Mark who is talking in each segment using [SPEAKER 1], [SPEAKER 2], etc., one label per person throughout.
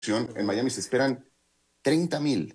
[SPEAKER 1] en Miami se esperan 30,000.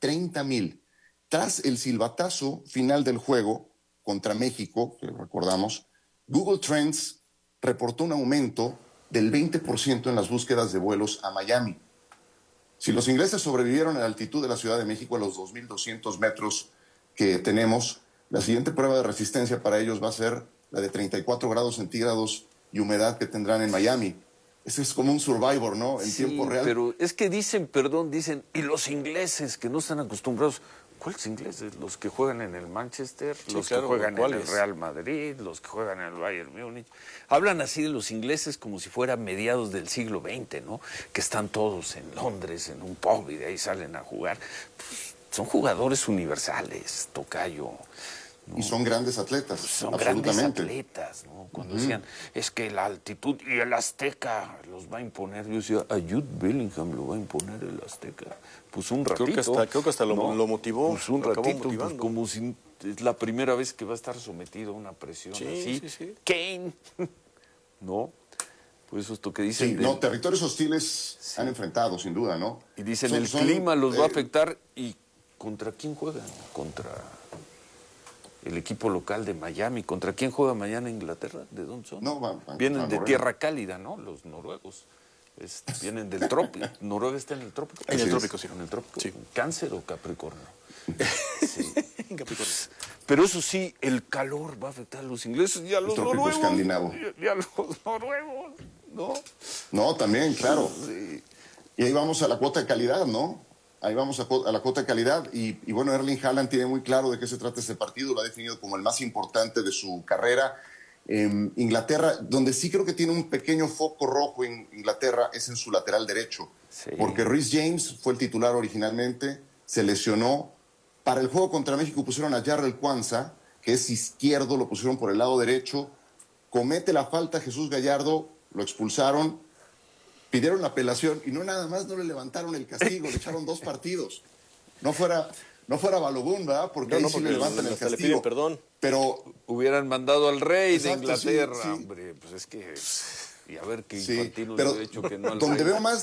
[SPEAKER 1] Tras el silbatazo final del juego contra México, que recordamos, Google Trends reportó un aumento del 20% en las búsquedas de vuelos a Miami. Si los ingleses sobrevivieron a la altitud de la Ciudad de México, a los 2,200 metros que tenemos, la siguiente prueba de resistencia para ellos va a ser la de 34 grados centígrados y humedad que tendrán en Miami. Ese es como un Survivor, ¿no? En tiempo real.
[SPEAKER 2] Pero es que dicen, y los ingleses que no están acostumbrados. ¿Cuáles ingleses? Los que juegan en el Manchester, los que juegan en el Real Madrid, los que juegan en el Bayern Múnich. Hablan así de los ingleses como si fuera mediados del siglo XX, ¿no? Que están todos en Londres, en un pub, y de ahí salen a jugar. Pues, son jugadores universales, tocayo. ¿no?
[SPEAKER 1] Y son grandes atletas,
[SPEAKER 2] son grandes atletas, ¿no? Cuando decían, es que la altitud y el Azteca los va a imponer. Yo decía, a Jude Bellingham lo va a imponer el Azteca. Pues un ratito.
[SPEAKER 3] Creo que hasta lo motivó.
[SPEAKER 2] Pues un ratito, pues como si es la primera vez que va a estar sometido a una presión así.
[SPEAKER 3] Sí.
[SPEAKER 2] Kane. ¿No? Pues eso es lo que dicen.
[SPEAKER 1] Sí, territorios hostiles han enfrentado, sin duda, ¿no?
[SPEAKER 2] Y dicen, el clima los va a afectar. ¿Y contra quién juegan? Contra el equipo local de Miami. ¿Contra quién juega mañana Inglaterra? ¿De dónde son?
[SPEAKER 1] No,
[SPEAKER 2] vienen de tierra cálida, ¿no? Los noruegos. Vienen del trópico. ¿Noruega está en el trópico?
[SPEAKER 3] En el trópico, sí.
[SPEAKER 2] ¿En el trópico?
[SPEAKER 3] Sí.
[SPEAKER 2] ¿Cáncer o Capricornio?
[SPEAKER 3] Sí. Capricornio.
[SPEAKER 2] Pero eso sí, el calor va a afectar a los ingleses y a los noruegos.
[SPEAKER 1] Escandinavo.
[SPEAKER 2] Y a los noruegos, ¿no?
[SPEAKER 1] No, también, claro. Sí. Y ahí vamos a la cuota de calidad, ¿no? Ahí vamos a la cuota de calidad. Y bueno, Erling Haaland tiene muy claro de qué se trata este partido. Lo ha definido como el más importante de su carrera. Inglaterra, donde sí creo que tiene un pequeño foco rojo en Inglaterra, es en su lateral derecho. Sí. Porque Reece James fue el titular originalmente, se lesionó. Para el juego contra México pusieron a Jarrell Quansah, que es izquierdo, lo pusieron por el lado derecho. Comete la falta Jesús Gallardo, lo expulsaron. Pidieron la apelación y no le levantaron el castigo, le echaron 2 partidos. No fuera Balogun, ¿verdad? Porque ahí sí le levantan el castigo.
[SPEAKER 3] Le piden perdón.
[SPEAKER 1] Pero
[SPEAKER 2] hubieran mandado al rey de Inglaterra,
[SPEAKER 1] sí.
[SPEAKER 2] Hombre, pues es que... Y a ver qué
[SPEAKER 1] le
[SPEAKER 2] Infantino
[SPEAKER 1] ha
[SPEAKER 2] dicho que no al
[SPEAKER 1] donde
[SPEAKER 2] rey.
[SPEAKER 1] veo más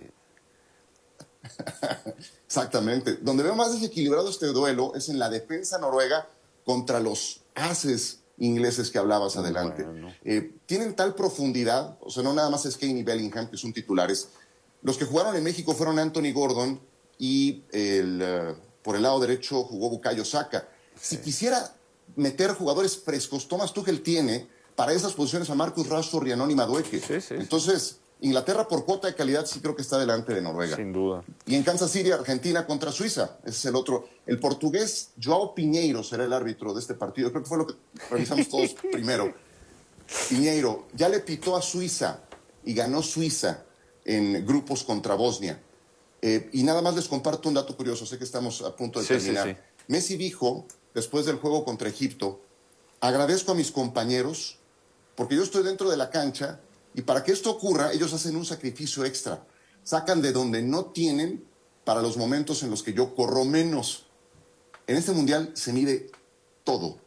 [SPEAKER 1] Exactamente. Donde veo más desequilibrado este duelo es en la defensa noruega contra los ases ingleses que hablabas adelante. Bueno. Tienen tal profundidad, o sea, no nada más es Kane y Bellingham, que son titulares. Los que jugaron en México fueron Anthony Gordon y por el lado derecho jugó Bukayo Saka. Sí. Si quisiera meter jugadores frescos, Thomas Tuchel tiene para esas posiciones a Marcus Rashford y a Noni Madueke. Sí. Entonces, Inglaterra por cuota de calidad sí creo que está delante de Noruega.
[SPEAKER 2] Sin duda.
[SPEAKER 1] Y en Kansas City, Argentina contra Suiza. Ese es el otro. El portugués João Pinheiro será el árbitro de este partido. Creo que fue lo que revisamos todos primero. Pinheiro ya le pitó a Suiza y ganó Suiza en grupos contra Bosnia. Y nada más les comparto un dato curioso. Sé que estamos a punto de terminar. Sí. Messi dijo, después del juego contra Egipto, agradezco a mis compañeros porque yo estoy dentro de la cancha. Y para que esto ocurra, ellos hacen un sacrificio extra. Sacan de donde no tienen para los momentos en los que yo corro menos. En este mundial se mide todo.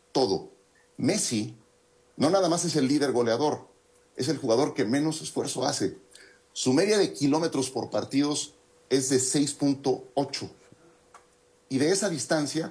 [SPEAKER 1] Messi no nada más es el líder goleador, es el jugador que menos esfuerzo hace. Su media de kilómetros por partidos es de 6.8. Y de esa distancia,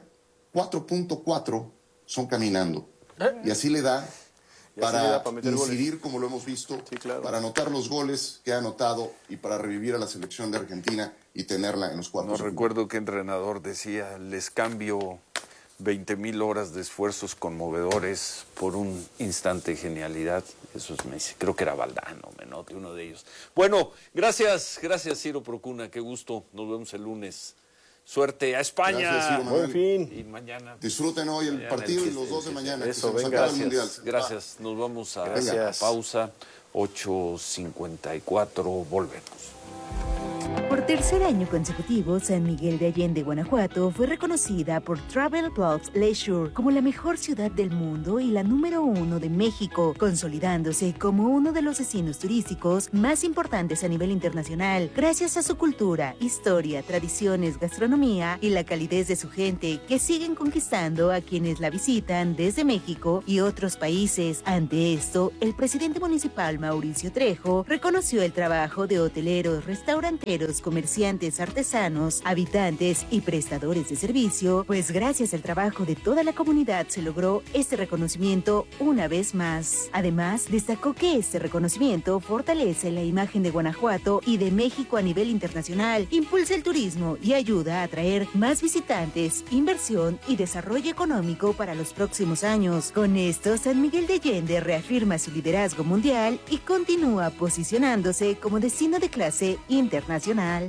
[SPEAKER 1] 4.4 son caminando. Y así le da... Para incidir, goles, como lo hemos visto,
[SPEAKER 3] sí, claro,
[SPEAKER 1] para anotar los goles que ha anotado y para revivir a la selección de Argentina y tenerla en los cuartos.
[SPEAKER 2] No recuerdo qué entrenador decía, les cambio 20,000 horas de esfuerzos conmovedores por un instante de genialidad. Eso es Messi. Creo que era Valdano, Menotti, uno de ellos. Bueno, gracias Ciro Procuna, qué gusto. Nos vemos el lunes. Suerte a España.
[SPEAKER 1] Gracias, Ciro,
[SPEAKER 3] buen fin.
[SPEAKER 2] Y mañana.
[SPEAKER 1] Disfruten hoy el partido y los 2 de mañana.
[SPEAKER 3] Eso,
[SPEAKER 1] que se
[SPEAKER 3] venga.
[SPEAKER 2] Gracias. Nos vamos a pausa. 8:54. Volvemos.
[SPEAKER 4] tercer año consecutivo, San Miguel de Allende, Guanajuato, fue reconocida por Travel Plus Leisure como la mejor ciudad del mundo y la número 1 de México, consolidándose como uno de los destinos turísticos más importantes a nivel internacional, gracias a su cultura, historia, tradiciones, gastronomía y la calidez de su gente, que siguen conquistando a quienes la visitan desde México y otros países. Ante esto, el presidente municipal Mauricio Trejo reconoció el trabajo de hoteleros, restauranteros, comerciantes, artesanos, habitantes y prestadores de servicio, pues gracias al trabajo de toda la comunidad se logró este reconocimiento una vez más. Además, destacó que este reconocimiento fortalece la imagen de Guanajuato y de México a nivel internacional, impulsa el turismo y ayuda a atraer más visitantes, inversión y desarrollo económico para los próximos años. Con esto, San Miguel de Allende reafirma su liderazgo mundial y continúa posicionándose como destino de clase internacional.